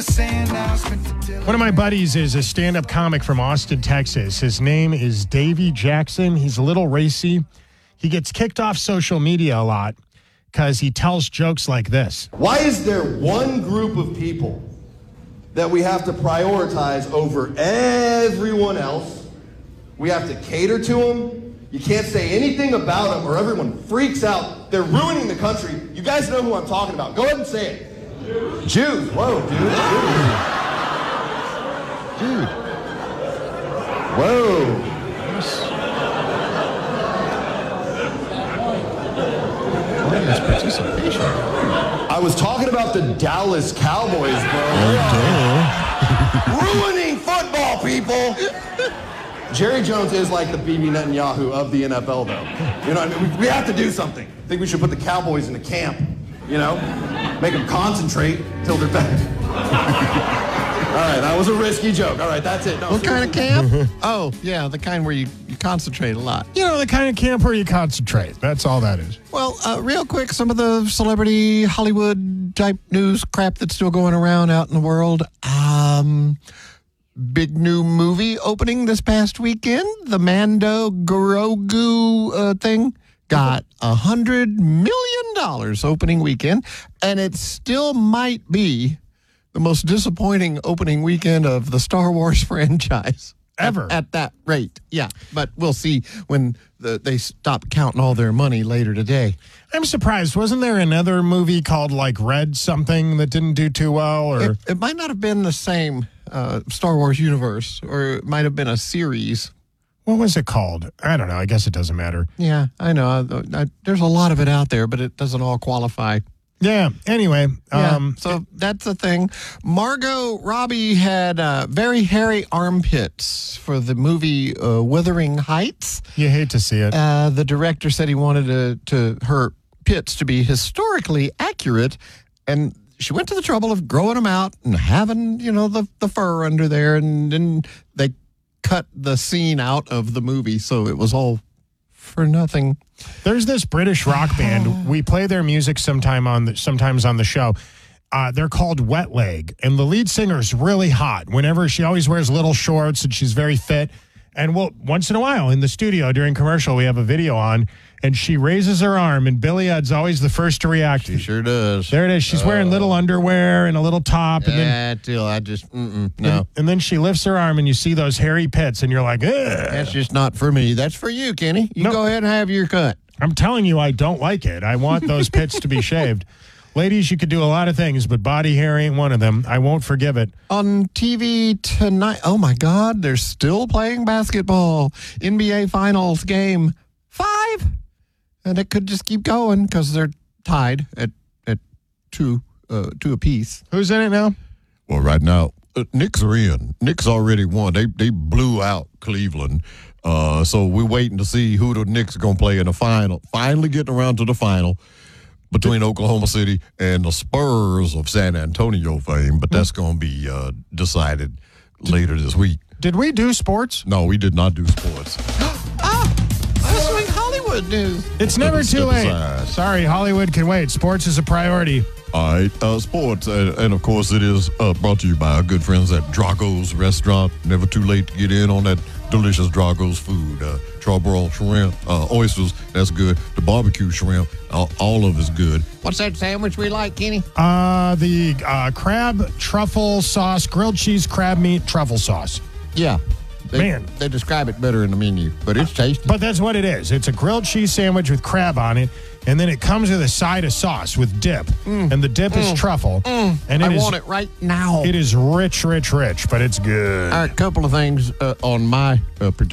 One of my buddies is a stand-up comic from Austin, Texas. His name is Davey Jackson. He's a little racy. He gets kicked off social media a lot because he tells jokes like this. Why is there one group of people that we have to prioritize over everyone else? We have to cater to them. You can't say anything about them or everyone freaks out. They're ruining the country. You guys know who I'm talking about. Go ahead and say it. Jews. Whoa, dude. Dude. Whoa. Participation. I was talking about the Dallas Cowboys, bro. Ruining football, people. Jerry Jones is like the Bibi Netanyahu of the NFL, though. You know, we have to do something. I think we should put the Cowboys in a camp, you know? Make them concentrate till they're back. All right, that was a risky joke. All right, that's it. No, what kind of camp? Oh, yeah, the kind where you concentrate a lot. You know, the kind of camp where you concentrate. That's all that is. Well, real quick, some of the celebrity Hollywood-type news crap that's still going around out in the world. Big new movie opening this past weekend. The Mando Grogu thing got $100 million opening weekend, and it still might be the most disappointing opening weekend of the Star Wars franchise. Ever. At that rate, yeah. But we'll see when they stop counting all their money later today. I'm surprised. Wasn't there another movie called, like, Red something that didn't do too well? Or It might not have been the same Star Wars universe, or it might have been a series. What was it called? I don't know. I guess it doesn't matter. Yeah, I know. There's a lot of it out there, but it doesn't all qualify. Yeah. Anyway. So that's the thing. Margot Robbie had very hairy armpits for the movie Wuthering Heights. You hate to see it. The director said he wanted her pits to be historically accurate, and she went to the trouble of growing them out and having, the fur under there, and then they cut the scene out of the movie, so it was all for nothing. There's this British rock band. We play their music sometimes on the show. They're called Wet Leg, and the lead singer's really hot. She always wears little shorts, and she's very fit. And once in a while in the studio during commercial, we have a video on, and she raises her arm, and Billy Udd's always the first to react. She sure does. There it is. She's wearing little underwear and a little top. And no. And then she lifts her arm, and you see those hairy pits, and you're like, ugh. That's just not for me. That's for you, Kenny. You go ahead and have your cut. I'm telling you, I don't like it. I want those pits to be shaved. Ladies, you could do a lot of things, but body hair ain't one of them. I won't forgive it. On TV tonight, oh my God, they're still playing basketball. NBA Finals Game 5. And it could just keep going because they're tied at two apiece. Who's in it now? Well, right now, Knicks are in. Knicks already won. They blew out Cleveland. So we're waiting to see who the Knicks are going to play in the final. Finally getting around to the final between Oklahoma City and the Spurs of San Antonio fame. But that's going to be decided later this week. Did we do sports? No, we did not do sports. Hollywood news. It's never too late. Sorry, Hollywood can wait. Sports is a priority. All right, sports, and of course it is brought to you by our good friends at Drago's Restaurant. Never too late to get in on that delicious Drago's food. Charbroiled shrimp, oysters, that's good. The barbecue shrimp, all of it's good. What's that sandwich we like, Kenny? The crab truffle sauce, grilled cheese, crab meat, truffle sauce. Yeah. Man. They describe it better in the menu, but it's tasty. But that's what it is. It's a grilled cheese sandwich with crab on it, and then it comes with a side of sauce with dip, and the dip is truffle. And I want it right now. It is rich, rich, rich, but it's good. All right, couple of things on my